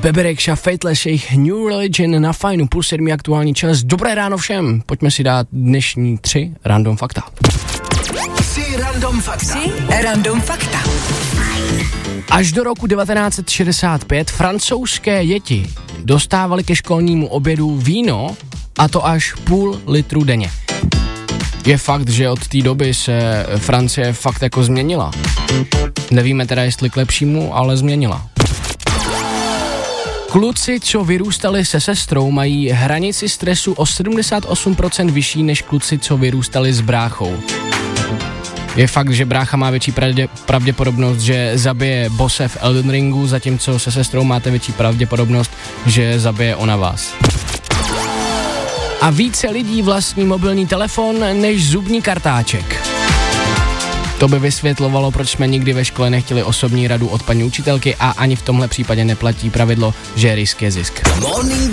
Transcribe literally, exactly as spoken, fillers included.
Beberekša, Fateless, jejich New Religion na Fajnu, plus sedmý aktuální čas. Dobré ráno všem, pojďme si dát dnešní tři random fakta. Tři random fakta. Tři random fakta. Až do roku devatenáct set šedesát pět francouzské děti dostávaly ke školnímu obědu víno, a to až půl litru denně. Je fakt, že od té doby se Francie fakt jako změnila. Nevíme teda, jestli k lepšímu, ale změnila. Kluci, co vyrůstali se sestrou, mají hranici stresu o sedmdesát osm procent vyšší než kluci, co vyrůstali s bráchou. Je fakt, že brácha má větší pravdě, pravděpodobnost, že zabije bosse v Elden Ringu, zatímco se sestrou máte větší pravděpodobnost, že zabije ona vás. A více lidí vlastní mobilní telefon než zubní kartáček. To by vysvětlovalo, proč jsme nikdy ve škole nechtěli osobní radu od paní učitelky a ani v tomhle případě neplatí pravidlo, že risk je zisk. Morning